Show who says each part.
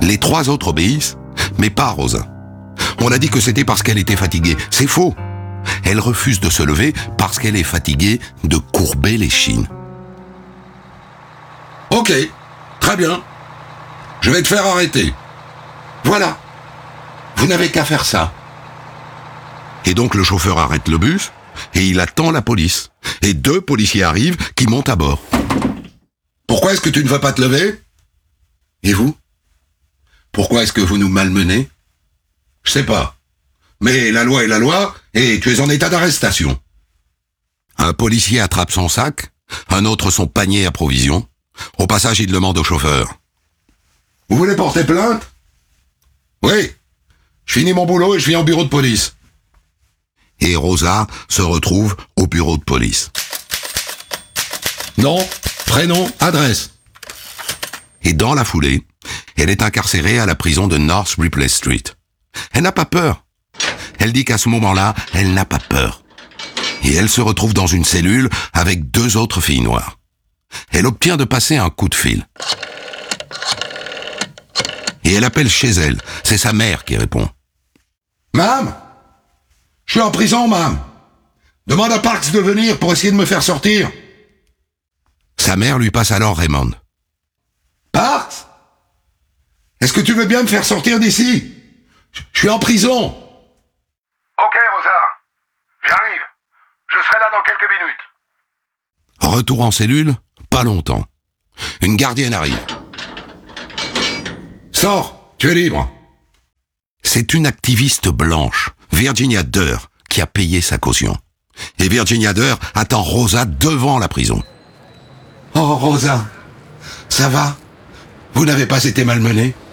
Speaker 1: Les 3 autres obéissent, mais pas Rosa. On a dit que c'était parce qu'elle était fatiguée. C'est faux. Elle refuse de se lever parce qu'elle est fatiguée de courber l'échine.
Speaker 2: Ok, très bien. Je vais te faire arrêter.
Speaker 1: Voilà. Vous n'avez qu'à faire ça. Et donc le chauffeur arrête le bus et il attend la police. Et 2 policiers arrivent qui montent à bord.
Speaker 2: Pourquoi est-ce que tu ne vas pas te lever?
Speaker 1: Et vous? Pourquoi est-ce que vous nous malmenez?
Speaker 2: Je sais pas. Mais la loi est la loi, et tu es en état d'arrestation.
Speaker 1: Un policier attrape son sac, un autre son panier à provisions. Au passage, il demande au chauffeur.
Speaker 2: Vous voulez porter plainte? Oui. Je finis mon boulot et je viens au bureau de police.
Speaker 1: Et Rosa se retrouve au bureau de police.
Speaker 2: Nom, prénom, adresse.
Speaker 1: Et dans la foulée, elle est incarcérée à la prison de North Ripley Street. Elle n'a pas peur. Elle dit qu'à ce moment-là, elle n'a pas peur. Et elle se retrouve dans une cellule avec 2 autres filles noires. Elle obtient de passer un coup de fil. Et elle appelle chez elle. C'est sa mère qui répond.
Speaker 2: Mam, je suis en prison, mam. Demande à Parks de venir pour essayer de me faire sortir.
Speaker 1: Sa mère lui passe alors Raymond.
Speaker 2: Parks? Est-ce que tu veux bien me faire sortir d'ici? Je suis en prison.
Speaker 3: Ok, Rosa. J'arrive. Je serai là dans quelques minutes.
Speaker 1: Retour en cellule, pas longtemps. Une gardienne arrive.
Speaker 2: Sors, tu es libre.
Speaker 1: C'est une activiste blanche, Virginia Durr, qui a payé sa caution. Et Virginia Durr attend Rosa devant la prison.
Speaker 2: Oh, Rosa, ça va? Vous n'avez pas été malmenée?